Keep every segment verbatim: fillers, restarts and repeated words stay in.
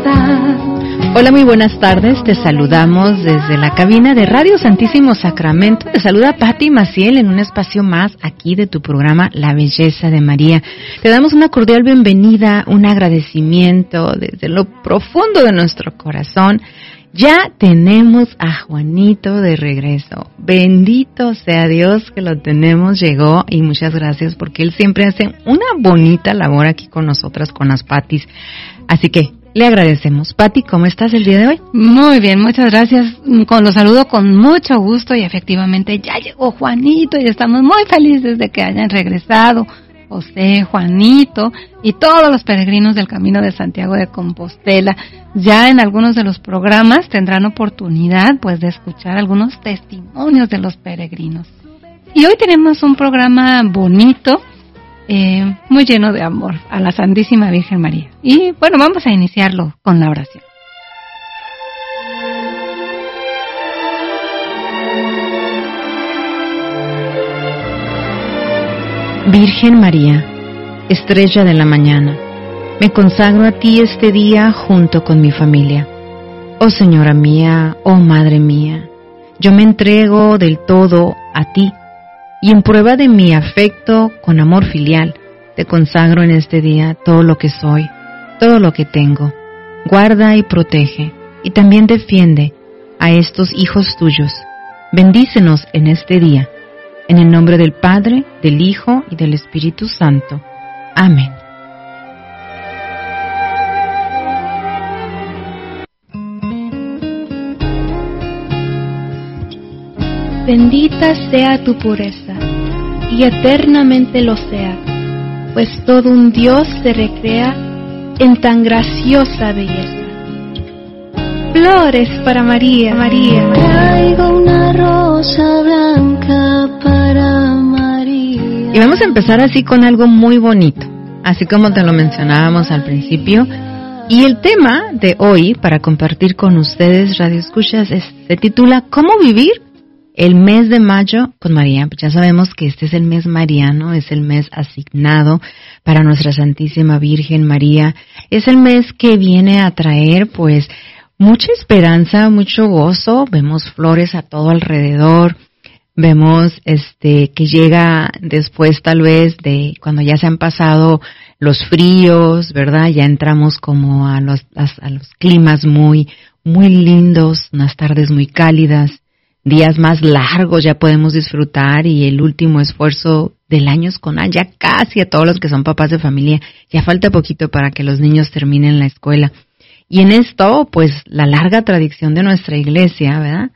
verdad. Hola, muy buenas tardes. Te saludamos desde la cabina de Radio Santísimo Sacramento. Te saluda Patti Maciel en un espacio más aquí de tu programa La Belleza de María. Te damos una cordial bienvenida, un agradecimiento desde lo profundo de nuestro corazón. Ya tenemos a Juanito de regreso. Bendito sea Dios que lo tenemos, llegó, y muchas gracias porque él siempre hace una bonita labor aquí con nosotras, con las Patis. Así que le agradecemos. Pati, ¿cómo estás el día de hoy? Muy bien, muchas gracias. Con, los saludo con mucho gusto y efectivamente ya llegó Juanito y estamos muy felices de que hayan regresado José, Juanito y todos los peregrinos del Camino de Santiago de Compostela. Ya en algunos de los programas tendrán oportunidad pues de escuchar algunos testimonios de los peregrinos. Y hoy tenemos un programa bonito, eh, muy lleno de amor a la Santísima Virgen María. Y bueno, vamos a iniciarlo con la oración. Virgen María, estrella de la mañana, me consagro a ti este día junto con mi familia. Oh Señora mía, oh Madre mía, yo me entrego del todo a ti y en prueba de mi afecto con amor filial, te consagro en este día todo lo que soy, todo lo que tengo. Guarda y protege y también defiende a estos hijos tuyos. Bendícenos en este día. En el nombre del Padre, del Hijo y del Espíritu Santo. Amén. Bendita sea tu pureza, y eternamente lo sea, pues todo un Dios se recrea en tan graciosa belleza. Flores para María, María. Traigo una rosa blanca para María. Y vamos a empezar así con algo muy bonito, así como te lo mencionábamos al principio. Y el tema de hoy, para compartir con ustedes, Radio Escuchas, es, se titula ¿Cómo vivir el mes de mayo con María? Ya sabemos que este es el mes mariano, es el mes asignado para nuestra Santísima Virgen María. Es el mes que viene a traer, pues, mucha esperanza, mucho gozo. Vemos flores a todo alrededor. Vemos este que llega después tal vez de cuando ya se han pasado los fríos, ¿verdad? Ya entramos como a los a los climas muy muy lindos, unas tardes muy cálidas, días más largos ya podemos disfrutar y el último esfuerzo del año es con ya casi a todos los que son papás de familia. Ya falta poquito para que los niños terminen la escuela. Y en esto, pues, la larga tradición de nuestra iglesia, ¿verdad?,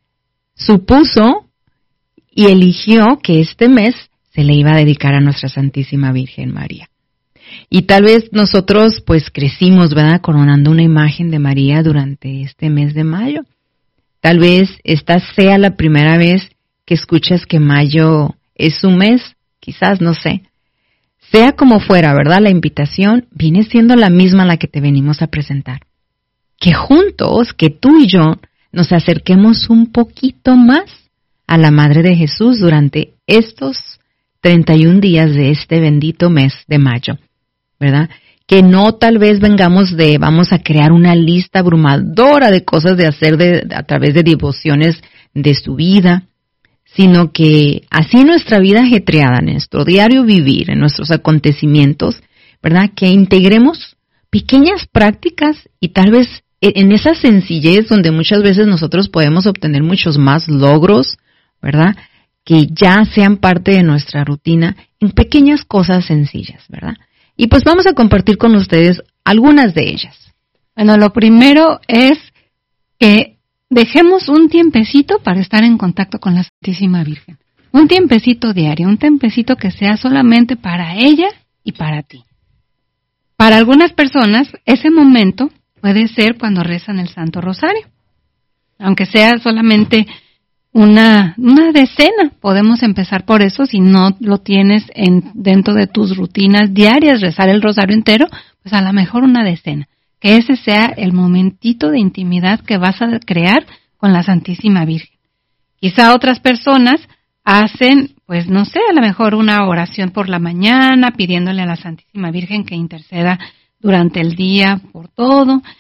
supuso y eligió que este mes se le iba a dedicar a nuestra Santísima Virgen María. Y tal vez nosotros, pues, crecimos, ¿verdad?, coronando una imagen de María durante este mes de mayo. Tal vez esta sea la primera vez que escuchas que mayo es su mes, quizás, no sé. Sea como fuera, ¿verdad? La invitación viene siendo la misma a la que te venimos a presentar. Que juntos, que tú y yo, nos acerquemos un poquito más a la Madre de Jesús durante estos treinta y un días de este bendito mes de mayo, ¿verdad? Que no tal vez vengamos de, vamos a crear una lista abrumadora de cosas de hacer de, a través de devociones de su vida, sino que así nuestra vida ajetreada, en nuestro diario vivir, en nuestros acontecimientos, ¿verdad?, que integremos pequeñas prácticas y tal vez en esa sencillez donde muchas veces nosotros podemos obtener muchos más logros, ¿verdad?, que ya sean parte de nuestra rutina en pequeñas cosas sencillas, ¿verdad? Y pues vamos a compartir con ustedes algunas de ellas. Bueno, lo primero es que dejemos un tiempecito para estar en contacto con la Santísima Virgen. Un tiempecito diario, un tiempecito que sea solamente para ella y para ti. Para algunas personas, ese momento puede ser cuando rezan el Santo Rosario. Aunque sea solamente una, una decena, podemos empezar por eso. Si no lo tienes en, dentro de tus rutinas diarias, rezar el rosario entero, pues a lo mejor una decena. Que ese sea el momentito de intimidad que vas a crear con la Santísima Virgen. Quizá otras personas hacen, pues no sé, a lo mejor una oración por la mañana, pidiéndole a la Santísima Virgen que interceda durante el día por todo.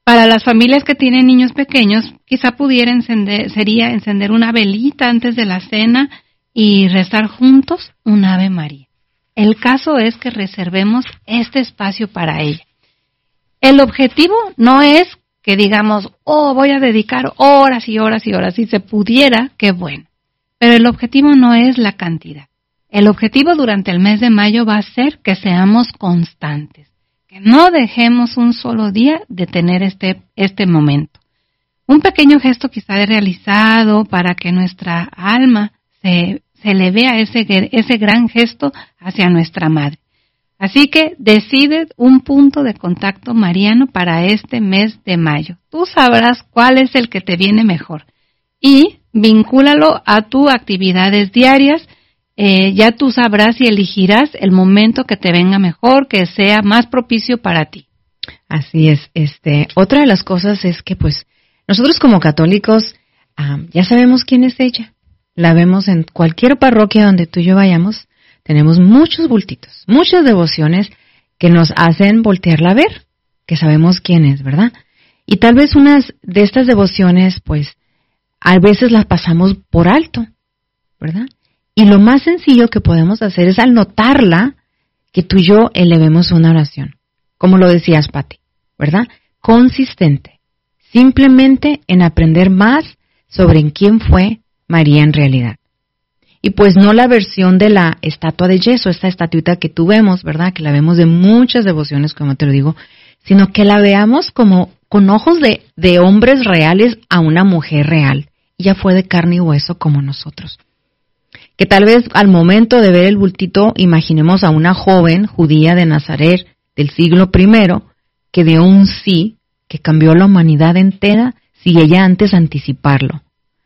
Para las familias que tienen niños pequeños, quizá pudiera encender, sería encender una velita antes de la cena y rezar juntos un Ave María. El caso es que reservemos este espacio para ella. El objetivo no es que digamos, oh, voy a dedicar horas y horas y horas. Si se pudiera, qué bueno. Pero el objetivo no es la cantidad. El objetivo durante el mes de mayo va a ser que seamos constantes, que no dejemos un solo día de tener este, este momento. Un pequeño gesto quizá de realizado para que nuestra alma se, se le vea ese, ese gran gesto hacia nuestra madre. Así que decide un punto de contacto mariano para este mes de mayo. Tú sabrás cuál es el que te viene mejor y vincúlalo a tus actividades diarias. Eh, ya tú sabrás y elegirás el momento que te venga mejor, que sea más propicio para ti. Así es. Este, otra de las cosas es que, pues, nosotros como católicos um, ya sabemos quién es ella. La vemos en cualquier parroquia donde tú y yo vayamos. Tenemos muchos bultitos, muchas devociones que nos hacen voltearla a ver, que sabemos quién es, ¿verdad? Y tal vez unas de estas devociones, pues, a veces las pasamos por alto, ¿verdad? Y lo más sencillo que podemos hacer es al notarla, que tú y yo elevemos una oración, como lo decías, Pati, ¿verdad? Consistente, simplemente en aprender más sobre en quién fue María en realidad. Y pues no la versión de la estatua de yeso, esta estatuita que tú vemos, ¿verdad? Que la vemos de muchas devociones, como te lo digo, sino que la veamos como con ojos de, de hombres reales a una mujer real. Ella fue de carne y hueso como nosotros. Que tal vez al momento de ver el bultito imaginemos a una joven judía de Nazaret del siglo primero que dio un sí que cambió la humanidad entera si ella antes anticiparlo.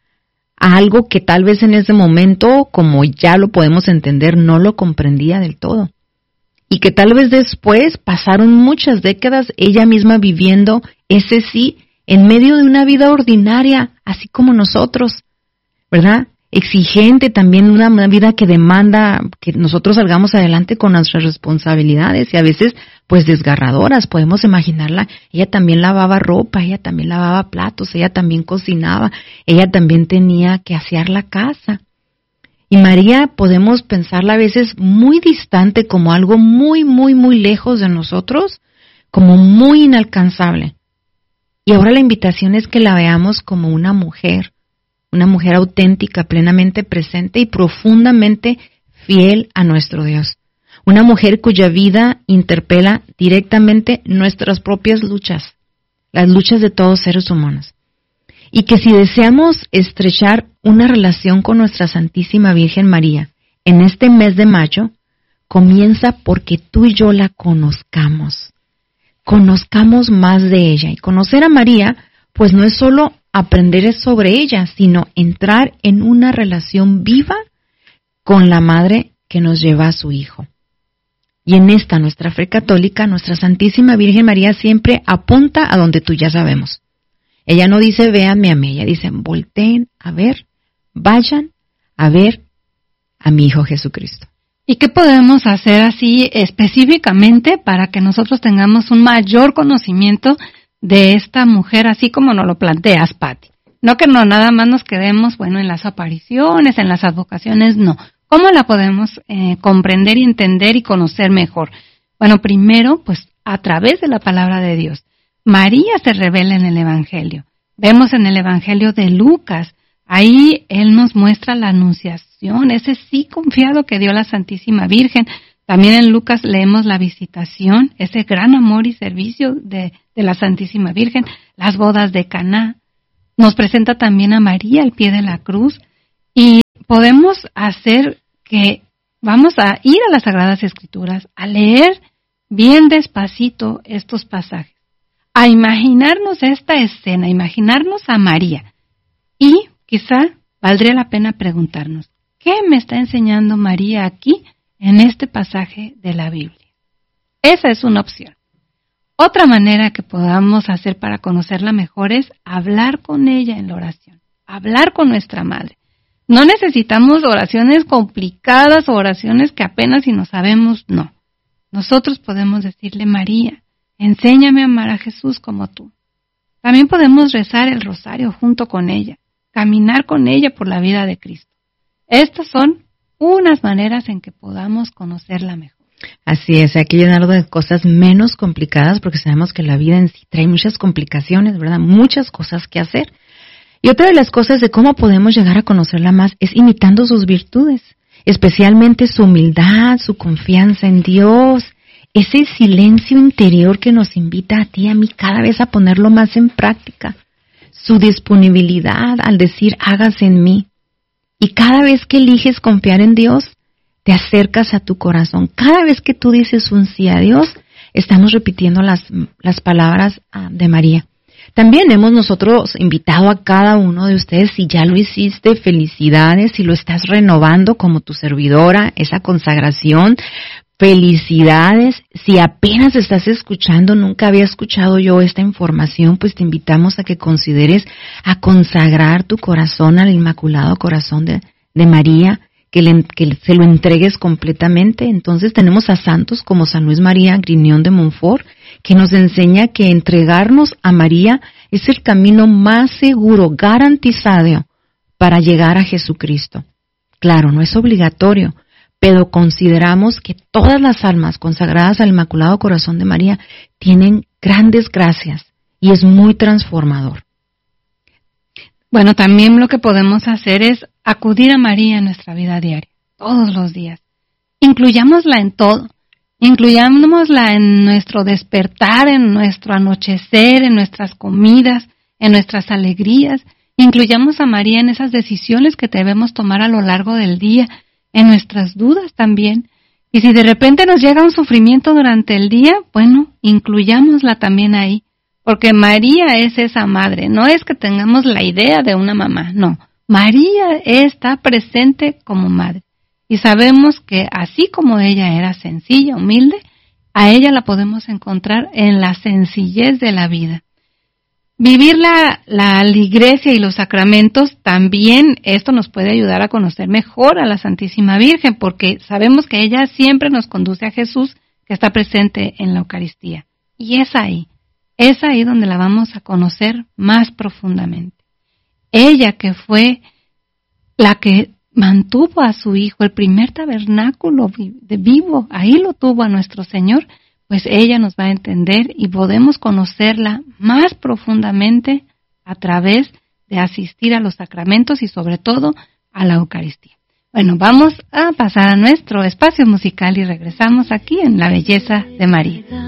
A algo que tal vez en ese momento, como ya lo podemos entender, no lo comprendía del todo. Y que tal vez después pasaron muchas décadas ella misma viviendo ese sí en medio de una vida ordinaria, así como nosotros, ¿verdad? Exigente también, una, una vida que demanda que nosotros salgamos adelante con nuestras responsabilidades y a veces pues desgarradoras. Podemos imaginarla, ella también lavaba ropa, ella también lavaba platos, ella también cocinaba, ella también tenía que asear la casa. Y María podemos pensarla a veces muy distante, como algo muy, muy, muy lejos de nosotros, como muy inalcanzable. Y ahora la invitación es que la veamos como una mujer, una mujer auténtica, plenamente presente y profundamente fiel a nuestro Dios. Una mujer cuya vida interpela directamente nuestras propias luchas, las luchas de todos seres humanos. Y que si deseamos estrechar una relación con nuestra Santísima Virgen María en este mes de mayo, comienza porque tú y yo la conozcamos. Conozcamos más de ella. Y conocer a María, pues no es solo aprender sobre ella, sino entrar en una relación viva con la madre que nos lleva a su Hijo. Y en esta nuestra fe católica, nuestra Santísima Virgen María siempre apunta a donde tú ya sabemos. Ella no dice, véanme a mí, ella dice, volteen a ver, vayan a ver a mi Hijo Jesucristo. ¿Y qué podemos hacer así específicamente para que nosotros tengamos un mayor conocimiento de esta mujer, así como nos lo planteas, Pati? No que no nada más nos quedemos, bueno, en las apariciones, en las advocaciones, no. ¿Cómo la podemos eh, comprender y entender y conocer mejor? Bueno, primero, pues a través de la palabra de Dios. María se revela en el Evangelio. Vemos en el Evangelio de Lucas, ahí él nos muestra la anunciación, ese sí confiado que dio la Santísima Virgen. También en Lucas leemos la visitación, ese gran amor y servicio de, de la Santísima Virgen, las bodas de Caná. Nos presenta también a María al pie de la cruz y podemos hacer que vamos a ir a las Sagradas Escrituras, a leer bien despacito estos pasajes, a imaginarnos esta escena, a imaginarnos a María. Y quizá valdría la pena preguntarnos, ¿qué me está enseñando María aquí en este pasaje de la Biblia? Esa es una opción. Otra manera que podamos hacer para conocerla mejor es hablar con ella en la oración, hablar con nuestra madre. No necesitamos oraciones complicadas o oraciones que apenas si no sabemos, no. Nosotros podemos decirle, María, enséñame a amar a Jesús como tú. También podemos rezar el rosario junto con ella, caminar con ella por la vida de Cristo. Estas son unas maneras en que podamos conocerla mejor. Así es, hay que llenarlo de cosas menos complicadas porque sabemos que la vida en sí trae muchas complicaciones, ¿verdad? Muchas cosas que hacer. Y otra de las cosas de cómo podemos llegar a conocerla más es imitando sus virtudes, especialmente su humildad, su confianza en Dios, ese silencio interior que nos invita a ti y a mí cada vez a ponerlo más en práctica, su disponibilidad al decir hágase en mí. Y cada vez que eliges confiar en Dios, te acercas a tu corazón. Cada vez que tú dices un sí a Dios, estamos repitiendo las, las palabras de María. También hemos nosotros invitado a cada uno de ustedes, si ya lo hiciste, felicidades, si lo estás renovando como tu servidora, esa consagración, felicidades. Si apenas estás escuchando, nunca había escuchado yo esta información, pues te invitamos a que consideres a consagrar tu corazón al Inmaculado Corazón de, de María, que, le, que se lo entregues completamente. Entonces tenemos a santos como San Luis María Griñón de Montfort, que nos enseña que entregarnos a María es el camino más seguro, garantizado para llegar a Jesucristo. Claro, no es obligatorio, pero consideramos que todas las almas consagradas al Inmaculado Corazón de María tienen grandes gracias y es muy transformador. Bueno, también lo que podemos hacer es acudir a María en nuestra vida diaria, todos los días. Incluyámosla en todo. Incluyámosla en nuestro despertar, en nuestro anochecer, en nuestras comidas, en nuestras alegrías. Incluyamos a María en esas decisiones que debemos tomar a lo largo del día, en nuestras dudas también. Y si de repente nos llega un sufrimiento durante el día, bueno, incluyámosla también ahí. Porque María es esa madre, no es que tengamos la idea de una mamá, no. María está presente como madre. Y sabemos que así como ella era sencilla, humilde, a ella la podemos encontrar en la sencillez de la vida. Vivir la, la iglesia y los sacramentos, también esto nos puede ayudar a conocer mejor a la Santísima Virgen, porque sabemos que ella siempre nos conduce a Jesús, que está presente en la Eucaristía. Y es ahí, es ahí donde la vamos a conocer más profundamente. Ella que fue la que mantuvo a su Hijo, el primer tabernáculo de vivo, ahí lo tuvo a nuestro Señor, pues ella nos va a entender y podemos conocerla más profundamente a través de asistir a los sacramentos y sobre todo a la Eucaristía. Bueno, vamos a pasar a nuestro espacio musical y regresamos aquí en La Belleza de María.